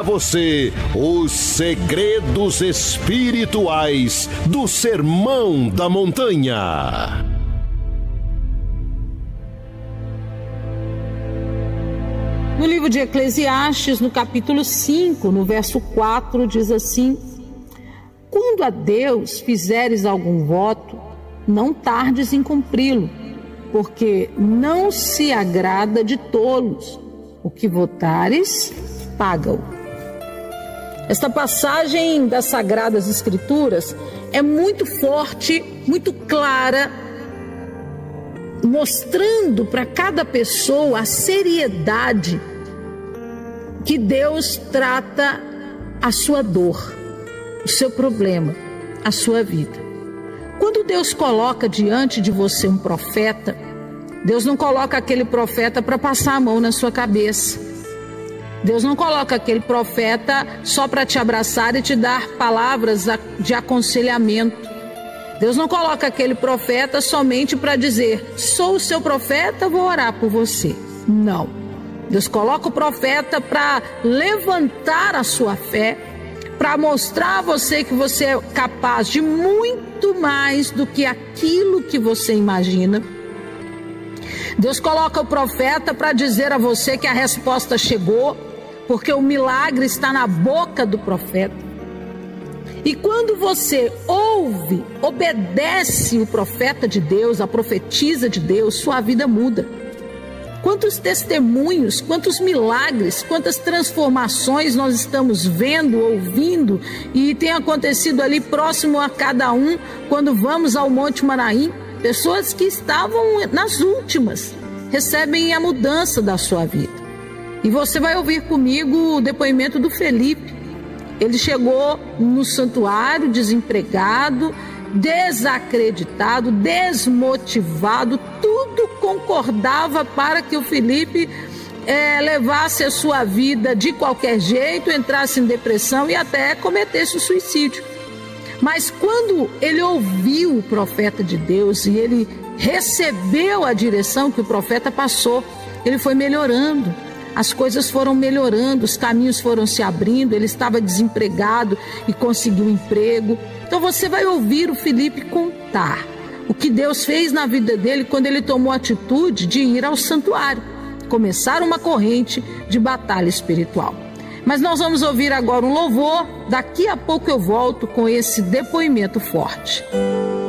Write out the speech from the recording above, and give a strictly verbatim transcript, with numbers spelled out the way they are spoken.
você os segredos espirituais do Sermão da Montanha. No livro de Eclesiastes, no capítulo cinco, no verso quatro, diz assim: quando a Deus fizeres algum voto, não tardes em cumpri-lo, porque não se agrada de tolos. O que votares, paga-o. Esta passagem das Sagradas Escrituras é muito forte, muito clara, mostrando para cada pessoa a seriedade que Deus trata a sua dor, o seu problema, a sua vida. Quando Deus coloca diante de você um profeta, Deus não coloca aquele profeta para passar a mão na sua cabeça. Deus não coloca aquele profeta só para te abraçar e te dar palavras de aconselhamento. Deus não coloca aquele profeta somente para dizer: sou o seu profeta, vou orar por você. Não. Deus coloca o profeta para levantar a sua fé, para mostrar a você que você é capaz de muito mais do que aquilo que você imagina. Deus coloca o profeta para dizer a você que a resposta chegou, porque o milagre está na boca do profeta. E quando você ouve, obedece o profeta de Deus, a profetisa de Deus, sua vida muda. Quantos testemunhos, quantos milagres, quantas transformações nós estamos vendo, ouvindo, e tem acontecido ali próximo a cada um, quando vamos ao Monte Manaim. Pessoas que estavam nas últimas recebem a mudança da sua vida. E você vai ouvir comigo o depoimento do Felipe. Ele chegou no santuário desempregado, desacreditado, desmotivado. Tudo concordava para que o Felipe é, levasse a sua vida de qualquer jeito, entrasse em depressão e até cometesse o suicídio. Mas quando ele ouviu o profeta de Deus e ele recebeu a direção que o profeta passou, ele foi melhorando. As coisas foram melhorando, os caminhos foram se abrindo, ele estava desempregado e conseguiu um emprego. Então você vai ouvir o Felipe contar o que Deus fez na vida dele quando ele tomou a atitude de ir ao santuário, começar uma corrente de batalha espiritual. Mas nós vamos ouvir agora um louvor, daqui a pouco eu volto com esse depoimento forte.